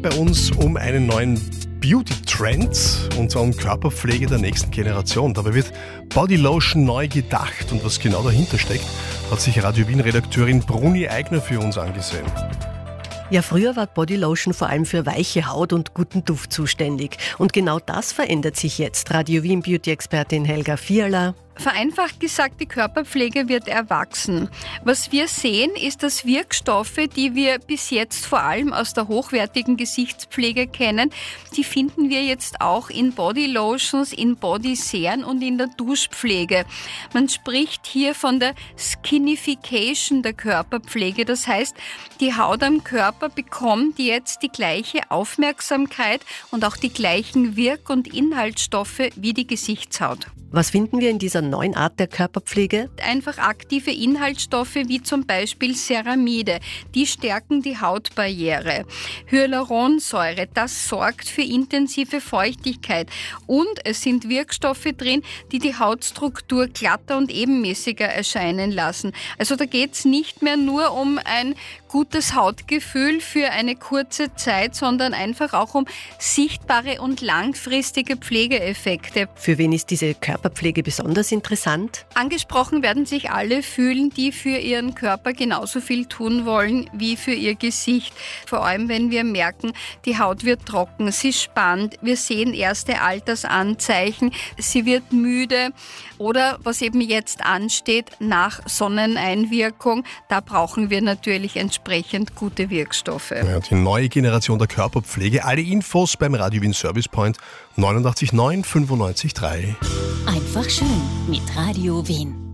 bei uns um einen neuen Beauty-Trend, und zwar um Körperpflege der nächsten Generation. Dabei wird Bodylotion neu gedacht, und was genau dahinter steckt, hat sich Radio Wien-Redakteurin Bruni Eigner für uns angesehen. Ja, früher war Bodylotion vor allem für weiche Haut und guten Duft zuständig. Und genau das verändert sich jetzt. Radio Wien Beauty-Expertin Helga Fiala. Vereinfacht gesagt, die Körperpflege wird erwachsen. Was wir sehen, ist, dass Wirkstoffe, die wir bis jetzt vor allem aus der hochwertigen Gesichtspflege kennen, die finden wir jetzt auch in Bodylotions, in Bodyseren und in der Duschpflege. Man spricht hier von der Skinification der Körperpflege. Das heißt, die Haut am Körper bekommt jetzt die gleiche Aufmerksamkeit und auch die gleichen Wirk- und Inhaltsstoffe wie die Gesichtshaut. Was finden wir in dieser neuen Art der Körperpflege? Einfach aktive Inhaltsstoffe wie zum Beispiel Ceramide, die stärken die Hautbarriere. Hyaluronsäure, das sorgt für intensive Feuchtigkeit. Und es sind Wirkstoffe drin, die die Hautstruktur glatter und ebenmäßiger erscheinen lassen. Also da geht es nicht mehr nur um ein gutes Hautgefühl für eine kurze Zeit, sondern einfach auch um sichtbare und langfristige Pflegeeffekte. Für wen ist diese Körperpflege besonders interessant? Angesprochen werden sich alle fühlen, die für ihren Körper genauso viel tun wollen wie für ihr Gesicht. Vor allem, wenn wir merken, die Haut wird trocken, sie spannt, wir sehen erste Altersanzeichen, sie wird müde oder was eben jetzt ansteht, nach Sonneneinwirkung, da brauchen wir natürlich entsprechend gute Wirkstoffe. Ja, die neue Generation der Körperpflege. Alle Infos beim Radio Wien Service Point 89.9 95.3. Einfach schön mit Radio Wien.